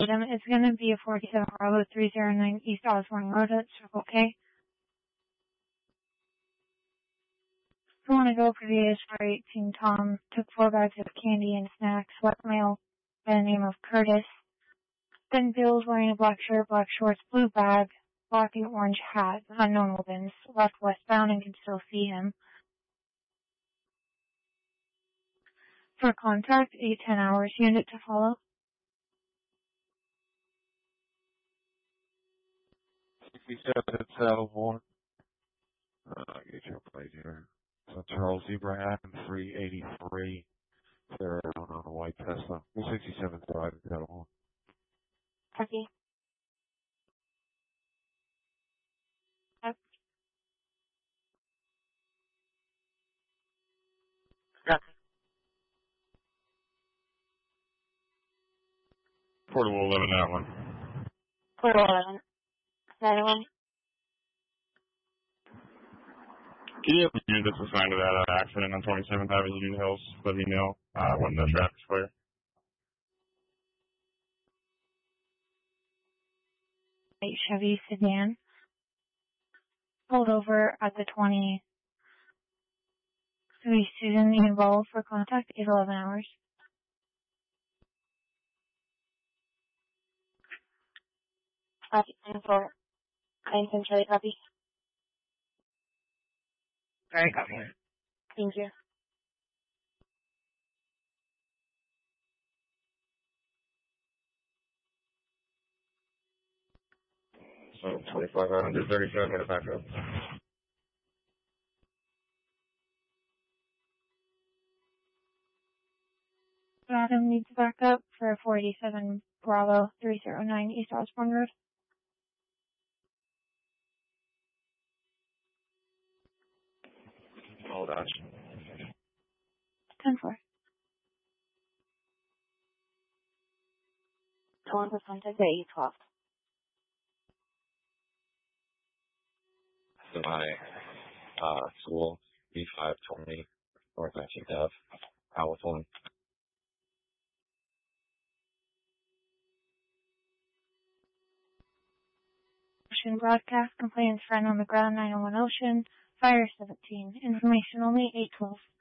Adam, it's going to be a 47 Bravo 309 East Osborne Road at Circle K. If you want to go for the for 18, Tom took 4 bags of candy and snacks, white male by the name of Curtis. Then Bill's wearing a black shirt, black shorts, blue bag, black and orange hat, unknown weapons, left westbound and can still see him. For contact, 810 hours, unit to follow. 67 Saddleborn. Get your plate here. So Charles Ibrahim, 383. They're on a white Tesla. 67 Drive in Saddleborn. Copy. Yep. Copy. Portable 11, that one. Portable 11. That one. Can you have a unit that's assigned to that accident on 27th Avenue, Union Hills? Let me know when the traffic's clear. Chevy sedan. Pulled over at the 20. Susan involved for contact, 811 hours. Copy. And for Einstein Charlie, copy. Very copy. Thank you. So 2500, 37 minute back up. Adam needs backup for 487 Bravo 309 East Osborne Road. Hold on. 10-4. Calling for contact at 812. My school, B520, North 19th Ave, California. Ocean broadcast, complainants friend on the ground, 901 Ocean, fire 17. Information only, 812.